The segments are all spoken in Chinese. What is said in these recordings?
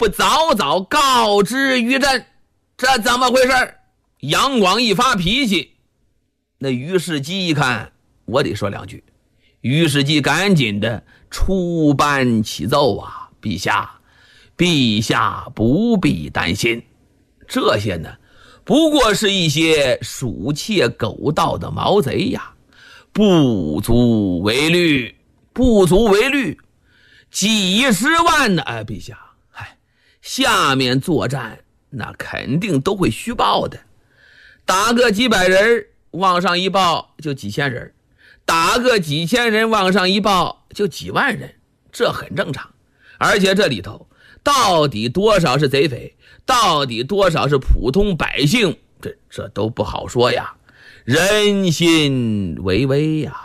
不早早告知于朕？这怎么回事？杨广一发脾气，那于世基一看，我得说两句。于世基赶紧的出班启奏啊，陛下不必担心，这些呢不过是一些鼠窃狗盗的毛贼呀，不足为虑，几十万呢！陛下，下面作战那肯定都会虚报的，打个几百人往上一报就几千人，打个几千人往上一报就几万人，这很正常。而且这里头到底多少是贼匪，到底多少是普通百姓，这都不好说呀，人心为微呀。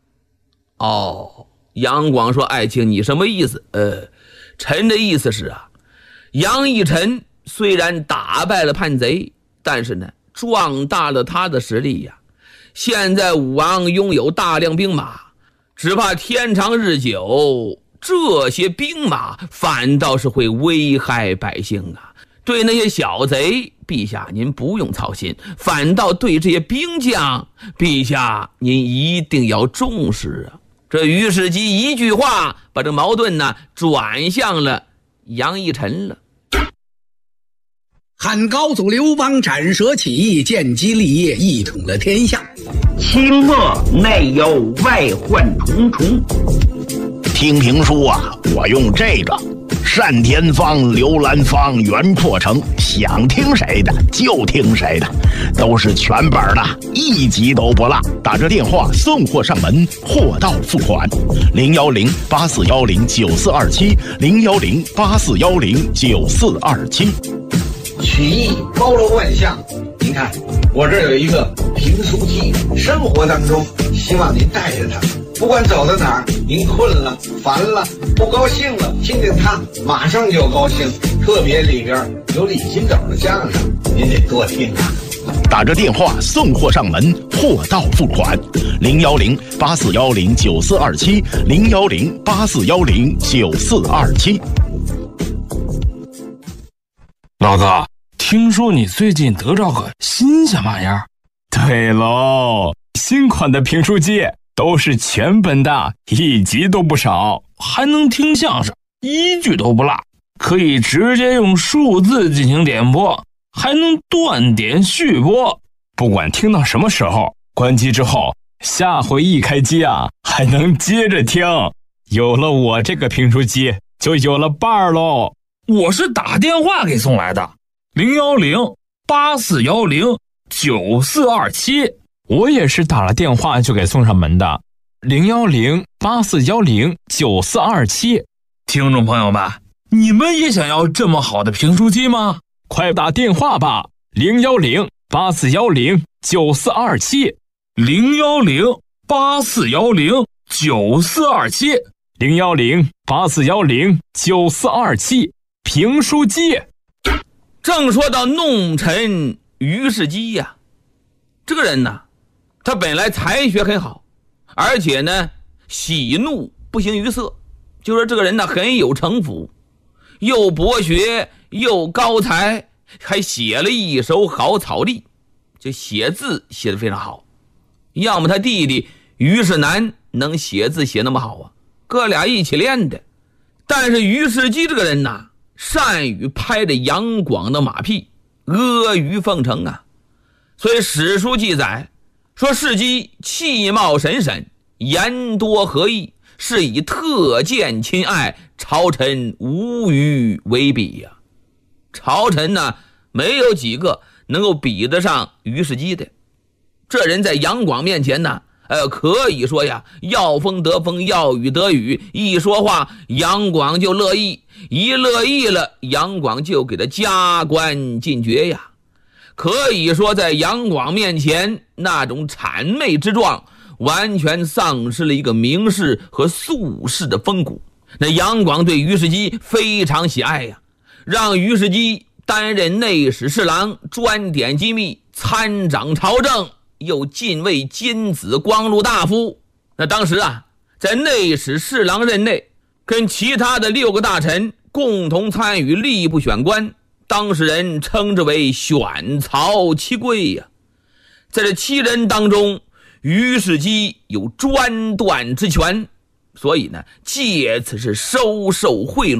杨广说：“爱卿，你什么意思？臣的意思是啊，杨义臣虽然打败了叛贼，但是呢，壮大了他的实力呀。现在武王拥有大量兵马，只怕天长日久，这些兵马反倒是会危害百姓啊。对那些小贼，陛下您不用操心，反倒对这些兵将，陛下您一定要重视啊。”这于世基一句话把这矛盾呢转向了杨义臣了。 汉高祖刘邦斩蛇起义，建基立业，一统了天下。 清末内忧外患重重。听评书啊，我用这个单田芳、刘兰芳、袁阔成，想听谁的就听谁的，都是全本的，一集都不落。打这电话送货上门，货到付款。010-8410-9427，010-8410-9427。 曲艺包罗万象，您看我这有一个评书机，生活当中希望您带着它，不管走到哪儿，您困了、烦了、不高兴了，听听它马上就高兴。特别里边有李金斗的相声，您得多听啊。 打着电话送货上门，货到付款。010-8410-9427，010-8410-9427。 老哥，听说你最近得着个新鲜玩意儿？ 对喽，新款的评书机都是全本的，一集都不少， 还能听相声，一句都不落，可以直接用数字进行点播，还能断点续播， 不管听到什么时候，关机之后下回一开机啊，还能接着听。有了我这个评书机，就有了伴儿喽。 我是打电话给送来的，010-8410-9427。 我也是打了电话就给送上门的，010-8410-9427。 听众朋友们，你们也想要这么好的评书机吗？ 快打电话吧，010-8410-9427。 010-8410-9427。 010-8410-9427。评书机。 正说到弄臣于世基呀，这个人呢，他本来才学很好，而且呢喜怒不形于色，就说这个人呢很有城府，又博学又高才，还写了一手好草隶，就写字写得非常好。要么他弟弟于世南能写字写那么好啊，哥俩一起练的。但是于世基这个人呢，善于拍着杨广的马屁，阿谀奉承啊。所以史书记载说，世基气貌神神，言多和义，是以特见亲爱，朝臣无与为比呀。朝臣呢，没有几个能够比得上于世基的。这人在杨广面前呢，可以说呀，要风得风，要雨得雨，一说话杨广就乐意，一乐意了，杨广就给他加官进爵呀。可以说在杨广面前，那种谄媚之状完全丧失了一个名士和素士的风骨。那杨广对于世基非常喜爱呀，让于世基担任内史侍郎，专点机密，参掌朝政，又进位金子光禄大夫。那当时啊，在内史侍郎任内，跟其他的6个大臣共同参与吏部选官，当事人称之为选曹七贵呀。在这7人当中，于世基有专断之权，所以呢，借此是收受贿赂。